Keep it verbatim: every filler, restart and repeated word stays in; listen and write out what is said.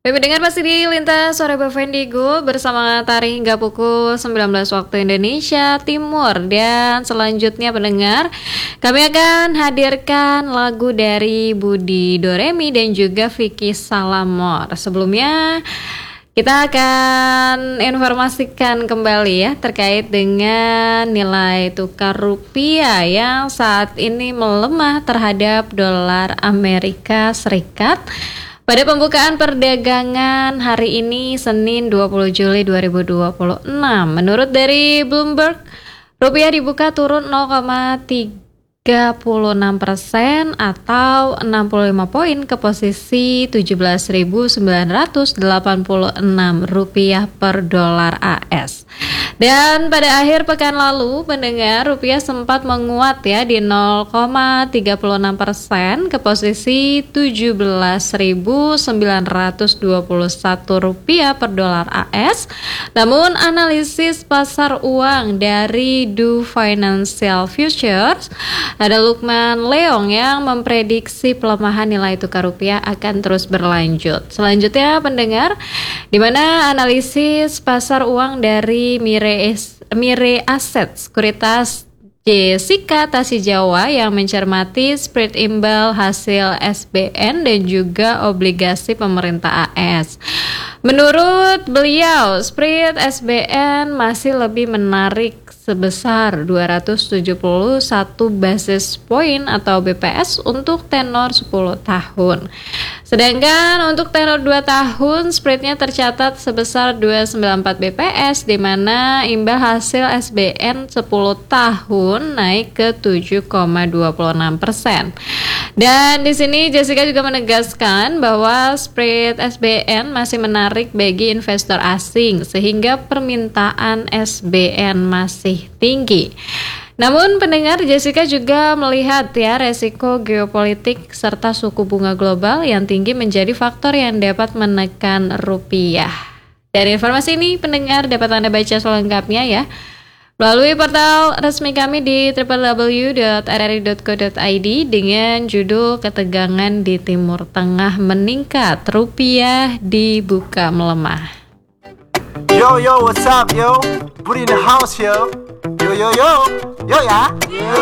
Baik pendengar, masih di Lintas Sore Bavendigo bersama Tari hingga pukul sembilan belas waktu Indonesia Timur. Dan selanjutnya pendengar, kami akan hadirkan lagu dari Budi Doremi dan juga Vicky Salamor. Sebelumnya kita akan informasikan kembali ya terkait dengan nilai tukar rupiah yang saat ini melemah terhadap dolar Amerika Serikat. Pada pembukaan perdagangan hari ini Senin dua puluh Juli dua ribu dua puluh enam, menurut dari Bloomberg, rupiah dibuka turun nol koma tiga puluh enam persen atau enam puluh lima poin ke posisi tujuh belas ribu sembilan ratus delapan puluh enam rupiah per dolar A S. Dan pada akhir pekan lalu, pendengar, rupiah sempat menguat ya di nol koma tiga puluh enam persen ke posisi tujuh belas ribu sembilan ratus dua puluh satu rupiah per dolar A S. Namun analisis pasar uang dari Do Financial Futures, ada Lukman Leong yang memprediksi pelemahan nilai tukar rupiah akan terus berlanjut. Selanjutnya pendengar, di mana analisis pasar uang dari Mire Mire Aset Sekuritas Jessica Tasih Jawa yang mencermati spread imbal hasil S B N dan juga obligasi pemerintah A S. Menurut beliau, spread S B N masih lebih menarik sebesar dua ratus tujuh puluh satu basis point atau B P S untuk tenor sepuluh tahun. Sedangkan untuk tenor dua tahun, spreadnya tercatat sebesar dua ratus sembilan puluh empat B P S, di mana imbal hasil S B N sepuluh tahun naik ke tujuh koma dua enam persen. Dan di sini Jessica juga menegaskan bahwa spread S B N masih menarik bagi investor asing sehingga permintaan S B N masih tinggi. Namun pendengar, Jessica juga melihat ya resiko geopolitik serta suku bunga global yang tinggi menjadi faktor yang dapat menekan rupiah. Dari informasi ini pendengar dapat Anda baca selengkapnya ya melalui portal resmi kami di w w w dot r r i dot co dot i d dengan judul Ketegangan di Timur Tengah Meningkat, Rupiah Dibuka Melemah. Yo yo, what's up yo? Budi in the house yo. Yo yo yo, yo ya.